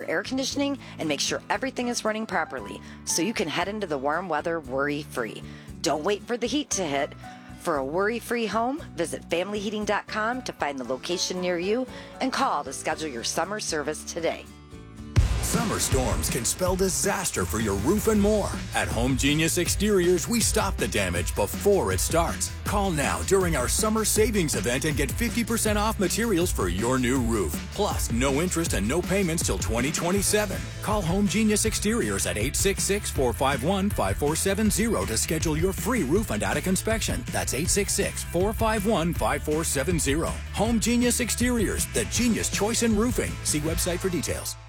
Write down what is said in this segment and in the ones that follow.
air conditioning and make sure everything is running properly so you can head into the warm weather worry-free. Don't wait for the heat to hit. For a worry-free home, visit familyheating.com to find the location near you and call to schedule your summer service today. Summer storms can spell disaster for your roof and more. At Home Genius Exteriors, we stop the damage before it starts. Call now during our summer savings event and get 50% off materials for your new roof. Plus, no interest and no payments till 2027. Call Home Genius Exteriors at 866-451-5470 to schedule your free roof and attic inspection. That's 866-451-5470. Home Genius Exteriors, the genius choice in roofing. See website for details.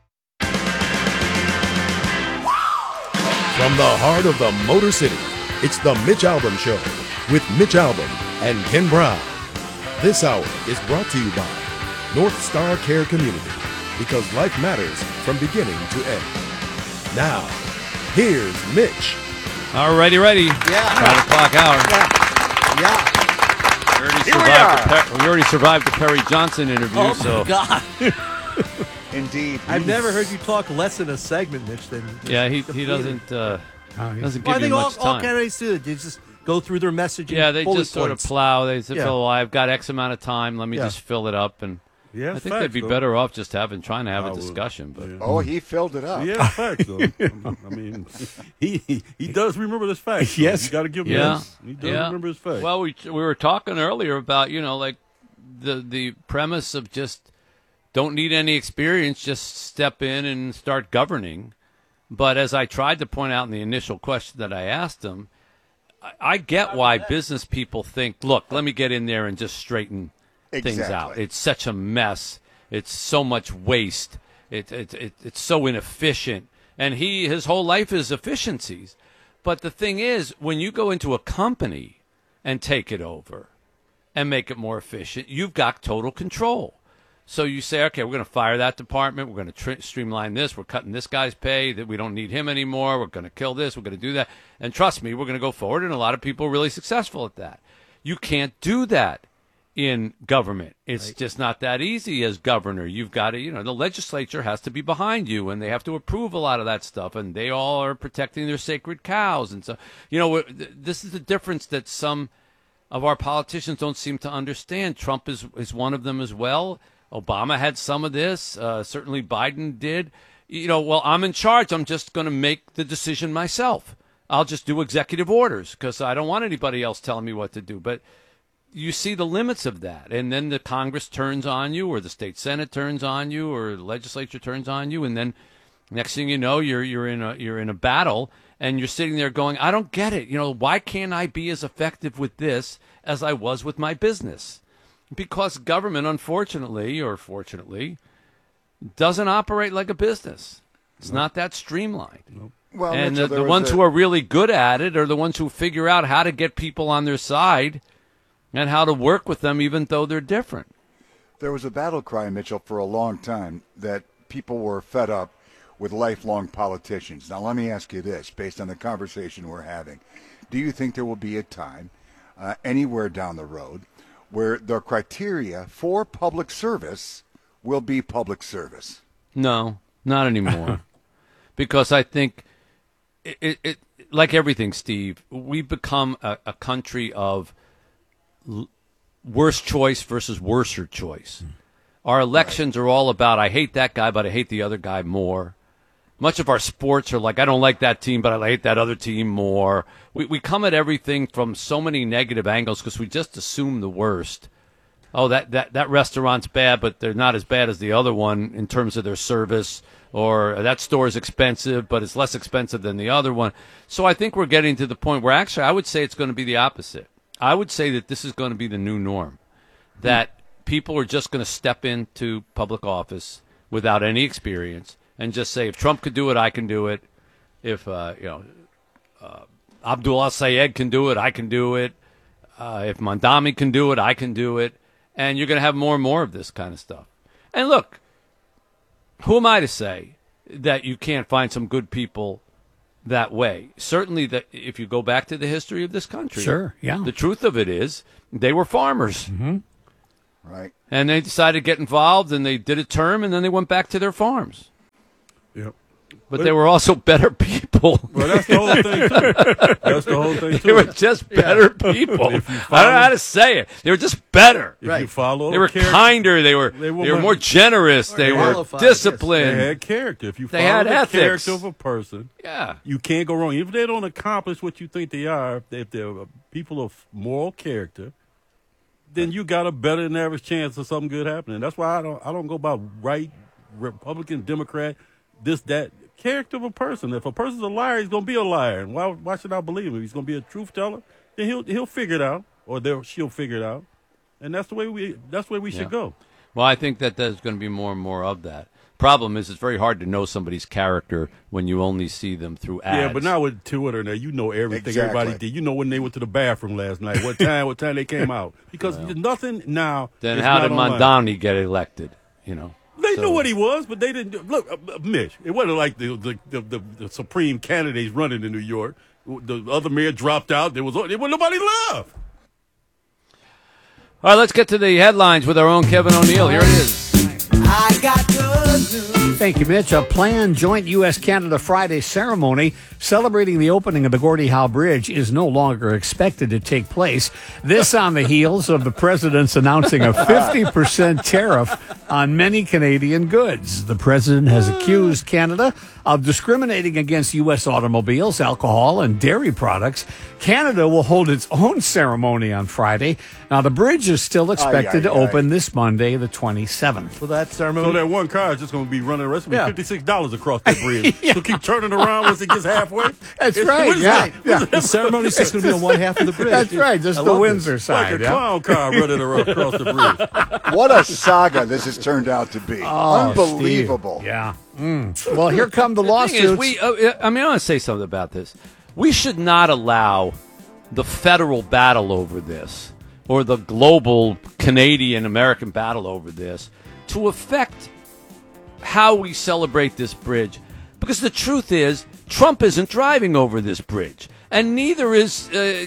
From the heart of the Motor City, it's the Mitch Albom Show with Mitch Albom and Ken Brown. This hour is brought to you by North Star Care Community, because life matters from beginning to end. Now, here's Mitch. All righty, ready. Yeah. 5 o'clock hour. Yeah. We already survived the Perry Johnson interview. Oh, so. my God. Indeed. I've never heard you talk less in a segment, Mitch, than Yeah, he doesn't doesn't give I you think much time. all candidates do it. They just go through their messaging. Yeah, they bullet just sort of points. plow. They say, Yeah. "Phil, I've got X amount of time. Let me just fill it up." And Yeah, I think they'd be better off just trying to have a discussion. But Oh, he filled it up. Yeah, facts, though. I mean, he does remember this fact. Yes. You got to give him yeah, this. He does remember his fact. Well, we were talking earlier about like the premise of just don't need any experience, just step in and start governing. But as I tried to point out in the initial question that I asked him, I get why business people think, look, let me get in there and just straighten things out. It's such a mess. It's so much waste. It's so inefficient. And his whole life is efficiencies. But the thing is, when you go into a company and take it over and make it more efficient, you've got total control. So you say, okay, we're going to fire that department. We're going to streamline this. We're cutting this guy's pay. That we don't need him anymore. We're going to kill this. We're going to do that. And trust me, we're going to go forward. And a lot of people are really successful at that. You can't do that in government. It's just not that easy as governor. You've got to, the legislature has to be behind you, and they have to approve a lot of that stuff. And they all are protecting their sacred cows. And so, this is the difference that some of our politicians don't seem to understand. Trump is one of them as well. Obama had some of this. Certainly Biden did. Well, I'm in charge. I'm just going to make the decision myself. I'll just do executive orders because I don't want anybody else telling me what to do. But you see the limits of that. And then the Congress turns on you, or the state Senate turns on you, or the legislature turns on you. And then next thing you know, you're in a battle, and you're sitting there going, I don't get it. Why can't I be as effective with this as I was with my business? Because government, unfortunately or fortunately, doesn't operate like a business. It's not that streamlined. Nope. Well, and Mitchell, the ones who are really good at it are the ones who figure out how to get people on their side and how to work with them even though they're different. There was a battle cry, Mitchell, for a long time that people were fed up with lifelong politicians. Now, let me ask you this, based on the conversation we're having. Do you think there will be a time anywhere down the road where the criteria for public service will be public service? No, not anymore. Because I think, it like everything, Steve, we've become a country of worst choice versus worser choice. Our elections are all about, I hate that guy, but I hate the other guy more. Much of our sports are like, I don't like that team, but I hate that other team more. We come at everything from so many negative angles because we just assume the worst. Oh, that restaurant's bad, but they're not as bad as the other one in terms of their service. Or that store is expensive, but it's less expensive than the other one. So I think we're getting to the point where actually I would say it's going to be the opposite. I would say that this is going to be the new norm, that people are just going to step into public office without any experience and just say, if Trump could do it, I can do it. If Abdul al-Sayed can do it, I can do it. If Mondami can do it, I can do it. And you're going to have more and more of this kind of stuff. And look, who am I to say that you can't find some good people that way? Certainly, that if you go back to the history of this country, Sure, yeah. the truth of it is they were farmers. Mm-hmm. Right. And they decided to get involved, and they did a term, and then they went back to their farms. Yep. But they were also better people. Well, that's the whole thing, too. That's the whole thing, too. They were just better people. I don't know how to say it. They were just better. If you follow they were kinder. They were more generous. They were disciplined. They had character. If you they follow had the ethics. character of a person, you can't go wrong. Even if they don't accomplish what you think they are, if they're people of moral character, then you got a better than average chance of something good happening. That's why I don't go by right, Republican, Democrat, this, that. Character of a person. If a person's a liar, he's going to be a liar. And why should I believe him? If he's going to be a truth teller, then he'll figure it out, or she'll figure it out, and that's the way we should go. Well, I think that there's going to be more and more of that. Problem is, it's very hard to know somebody's character when you only see them through ads. Yeah, but now with Twitter now, you know everything everybody did. You know when they went to the bathroom last night, what time they came out, because nothing now. Then how did Mondani get elected? They knew what he was, but they didn't. Look, Mitch, it wasn't like the supreme candidates running in New York. The other mayor dropped out. There was nobody left. All right, let's get to the headlines with our own Kevin O'Neill. Here it is. I got good news. Thank you, Mitch. A planned joint U.S.-Canada Friday ceremony celebrating the opening of the Gordie Howe Bridge is no longer expected to take place. This on the heels of the president's announcing a 50% tariff on many Canadian goods. The president has accused Canada of discriminating against U.S. automobiles, alcohol, and dairy products. Canada will hold its own ceremony on Friday. Now, the bridge is still expected to open this Monday, the 27th. Well, that ceremony. So that one car is just going to be running the rest of it. $56 across that bridge. So keep turning around once it gets halfway. That's right. Yeah. The ceremony's just going to be on one half of the bridge. That's right. Just the Windsor side. Like a clown car running across the bridge. What a saga this has turned out to be. Unbelievable. Steve. Yeah. Well, here come the lawsuits. I want to say something about this. We should not allow the federal battle over this, or the global Canadian-American battle over this, to affect how we celebrate this bridge. Because the truth is, Trump isn't driving over this bridge, and neither is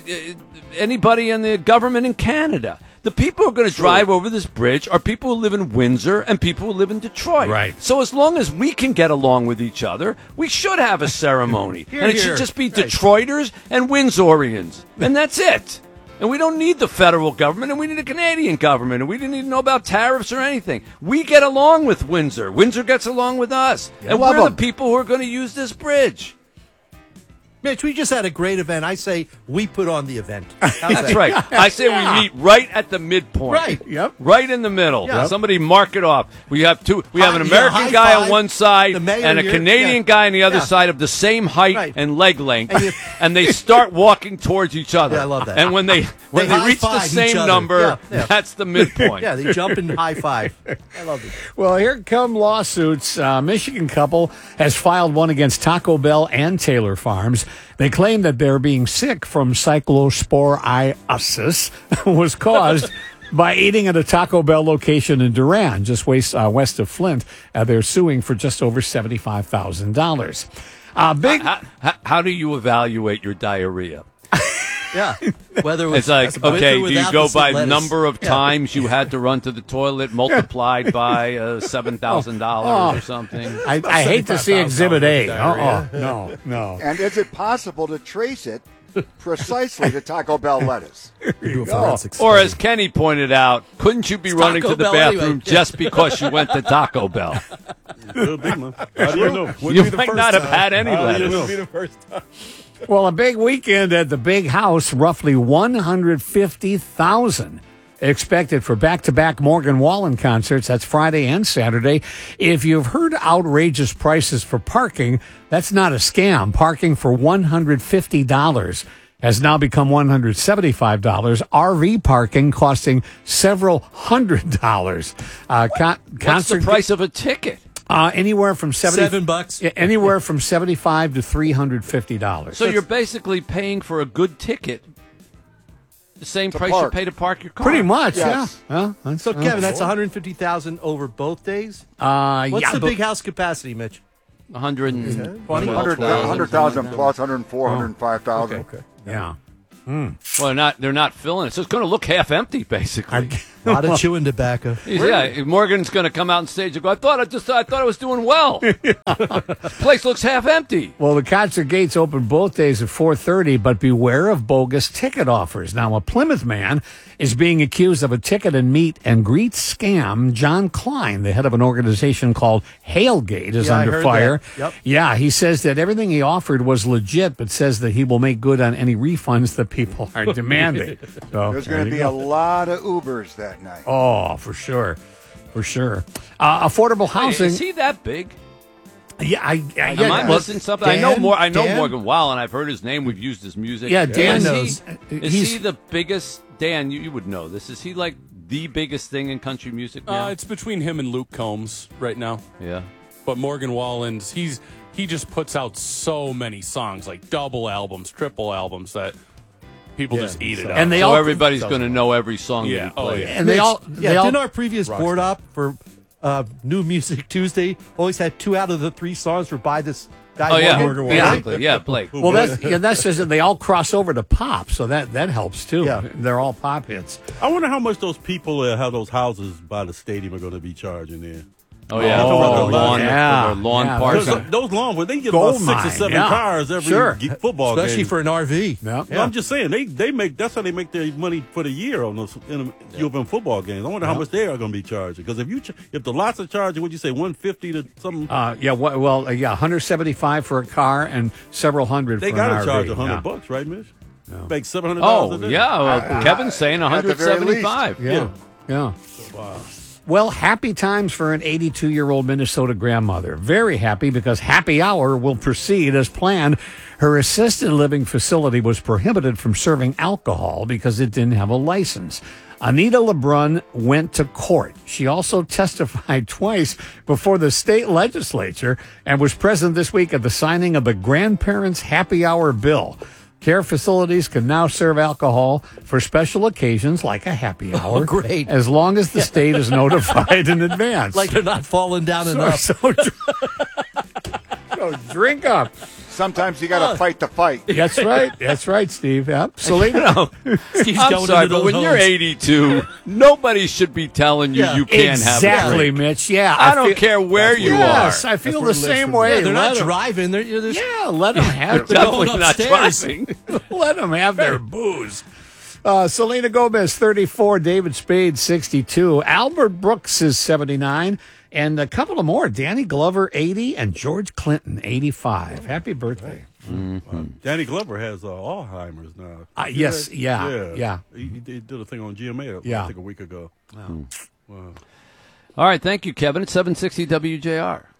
anybody in the government in Canada. The people who are going to drive over this bridge are people who live in Windsor and people who live in Detroit. Right. So as long as we can get along with each other, we should have a ceremony. And it should just be Detroiters and Windsorians. And that's it. And we don't need the federal government, and we need a Canadian government, and we didn't need to know about tariffs or anything. We get along with Windsor. Windsor gets along with us. And we're the people who are going to use this bridge. Mitch, we just had a great event. I say we put on the event. That's right. I say we meet right at the midpoint. Right. Yep. Right in the middle. Yep. Somebody mark it off. We have an American guy on one side and a Canadian guy on the other side of the same height and leg length, and they start walking towards each other. Yeah, I love that. And when they reach the same number, that's the midpoint. Yeah, they jump and high five. I love it. Well, here come lawsuits. Michigan couple has filed one against Taco Bell and Taylor Farms. They claim that they're being sick from cyclosporiasis was caused by eating at a Taco Bell location in Durand, just west of Flint. They're suing for just over $75,000. How do you evaluate your diarrhea? Yeah. Whether it's like, okay, do you go by the number of times you had to run to the toilet multiplied by $7,000 or something? I hate to see Exhibit A. No. And is it possible to trace it precisely to Taco Bell lettuce? Or as Kenny pointed out, couldn't you be running to the bathroom just because you went to Taco Bell? How do you know? You might not have had any lettuce. It'll be the first time. Well, a big weekend at the Big House, roughly 150,000 expected for back-to-back Morgan Wallen concerts. That's Friday and Saturday. If you've heard outrageous prices for parking, that's not a scam. Parking for $150 has now become $175. RV parking costing several $100s. What's the price of a ticket? Anywhere from $7. Anywhere from $75 to $350. So you're basically paying for a good ticket, the same price you pay to park your car. Pretty much, yes. Yeah. So Kevin, that's $150,000 over both days. What's the Big House capacity, Mitch? 100,000 plus 104, 105,000. Okay. Yeah. Well, they're not filling it, so it's going to look half empty, basically. A lot of chewing tobacco. Yeah, Morgan's going to come out on stage and go, I thought I was doing well. Place looks half empty. Well, the concert gates open both days at 4:30, but beware of bogus ticket offers. Now, a Plymouth man is being accused of a ticket and meet and greet scam. John Klein, the head of an organization called Hailgate, is under fire. Yep. Yeah, he says that everything he offered was legit, but says that he will make good on any refunds that people are demanding. So, There's going to be a lot of Ubers that night. Oh, for sure. For sure. Affordable housing. Is he that big? Yeah, Am I missing something? I know Morgan Wallen. I've heard his name. We've used his music. Yeah, Dan knows. knows. Is he the biggest? Dan, you would know this. Is he like the biggest thing in country music now? It's between him and Luke Combs right now. Yeah. But Morgan Wallen's, he just puts out so many songs, like double albums, triple albums, that people just eat it up. And so everybody's going to know every song that he plays. Yeah. And didn't our previous board op for New Music Tuesday always had 2 out of the 3 songs were by this guy? Morgan Wallen. Exactly. Yeah, Blake. Well, that says that they all cross over to pop, so that helps too. Yeah. They're all pop hits. Oh, I wonder how much those people that have those houses by the stadium are going to be charging there. Oh, yeah. Oh, for their lawn yeah, parks. Those long ones, they get Gold about 6 or mine, 7 yeah. cars every Sure. football game. Especially for an RV. Yeah. No, I'm just saying they make that's how they make their money for the year on those U of M football games. I wonder how much they are going to be charging, because if the lots are charging, would you say 150 to something? $175 for a car and several hundred. They for got an to charge RV. $100, right, Mish? Make $700. Oh, a day. yeah. Well, Kevin's saying at the very least. $175. Yeah. Wow. Well, happy times for an 82-year-old Minnesota grandmother. Very happy because happy hour will proceed as planned. Her assisted living facility was prohibited from serving alcohol because it didn't have a license. Anita LeBrun went to court. She also testified twice before the state legislature and was present this week at the signing of the Grandparents' Happy Hour bill. Care facilities can now serve alcohol for special occasions like a happy hour. Oh, great. As long as the state is notified in advance. Like they're not falling down enough. So drink up. Sometimes you got to fight the fight. That's right. That's right, Steve. Yep. Selena. Steve's I'm going sorry, into but those when you're homes. 82, nobody should be telling you you can't Exactly, have a drink. Mitch. Yeah. I don't care where you yes, are. I feel the same way. Yeah, they're not Let 'em- driving. They're just let them have They're definitely going not upstairs. driving. Let them have their booze. Selena Gomez, 34. David Spade, 62. Albert Brooks is 79. And a couple of more. Danny Glover, 80. And George Clinton, 85. Happy birthday. Danny Glover has Alzheimer's now. Yes. Yeah. He did a thing on GMA, I think, a week ago. All right. Thank you, Kevin. It's 760 WJR.